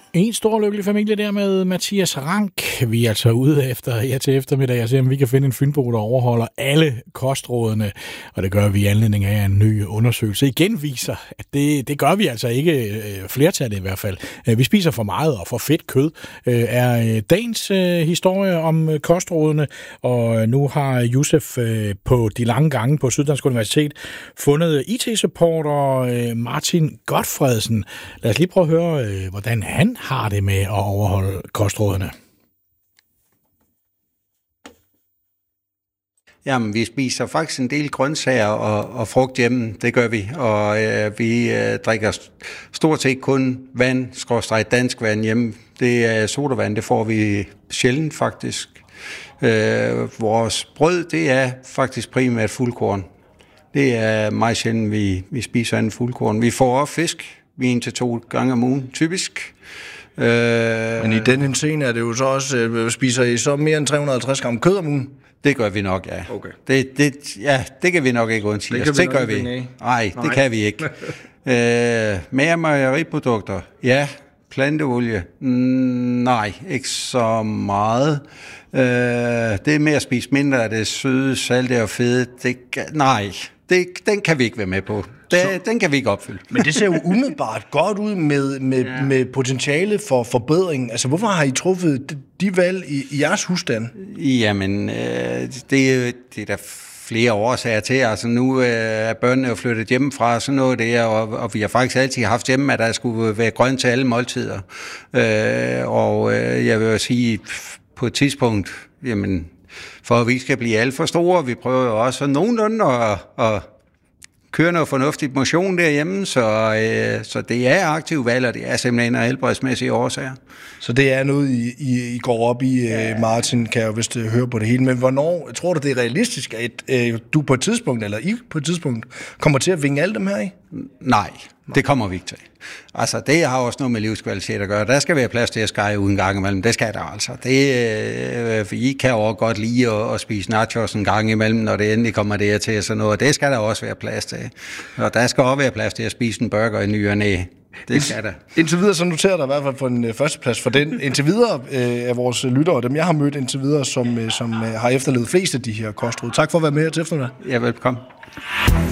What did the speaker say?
En stor lykkelig familie der med Mathias Rank. Vi er altså ude efter til eftermiddag og se, om vi kan finde en fynbo, der overholder alle kostrådene. Og det gør vi i anledning af en ny undersøgelse. Igen viser, at det gør vi altså ikke, flertallet i hvert fald. Vi spiser for meget og for fedt kød, er dagens historie om kostrådene. Og nu har Youssef på de lange gange på Syddansk Universitet fundet IT-supporter Martin Godfredsen. Lad os lige prøve at høre, hvordan han har det med at overholde kostrådene. Jamen, vi spiser faktisk en del grøntsager og frugt hjemme, det gør vi. Og vi drikker stort set kun vand, dansk vand hjemme. Det er sodavand, det får vi sjældent faktisk. Vores brød, det er faktisk primært fuldkorn. Det er meget sjældent, vi spiser anden fuldkorn. Vi får også fisk 1-2 gange om ugen, typisk. Men i den scene er det jo så også, spiser I så mere end 350 gram kød om ugen? Det gør vi nok, ja. Okay. Det kan vi nok ikke undsige. Det gør vi. Nej, det kan vi ikke. Mere mejeriprodukter, ja. Planteolie, nej, ikke så meget. Det er mere at spise mindre af det søde, salte og fede. Den kan vi ikke være med på. Den kan vi ikke opfylde. Men det ser jo umiddelbart godt ud med potentiale for forbedring. Altså, hvorfor har I truffet de valg i jeres husstand? Jamen, det er der flere årsager til. Altså, nu er børnene jo flyttet hjemmefra, sådan noget der, og vi har faktisk altid haft hjemme, at der skulle være grønt til alle måltider. Jeg vil jo sige, på et tidspunkt, jamen, for at vi skal blive alt for store, vi prøver jo også nogenlunde at køre noget fornuftigt motion derhjemme, så det er aktive valg, og det er simpelthen af helbredsmæssige årsager. Så det er noget, I går op i, Martin, kan jeg jo vist høre på det hele. Men hvornår tror du, det er realistisk, at du på et tidspunkt, eller I på et tidspunkt, kommer til at vinge alle dem her i? Nej, det kommer vi ikke til. Altså, det har også noget med livskvalitet at gøre. Der skal være plads til at skære ud en gang imellem. Det skal der altså. I kan jo godt lide at spise nachos en gang imellem, når det endelig kommer dertil sådan noget. Det skal der også være plads til. Og der skal også være plads til at spise en burger i ny og næ. Det skal der. Indtil videre, så noterer der i hvert fald på en førsteplads for den. Indtil videre af vores lyttere, dem jeg har mødt indtil videre, som har efterlevet flest af de her kostråd. Tak for at være med her til eftermiddag. Ja, velkommen.